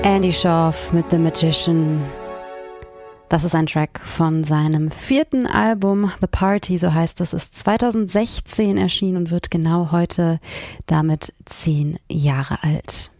Andy Shauf mit The Magician. Das ist ein Track von seinem 4. Album The Party, so heißt es, ist 2016 erschienen und wird genau heute damit 10 Jahre alt.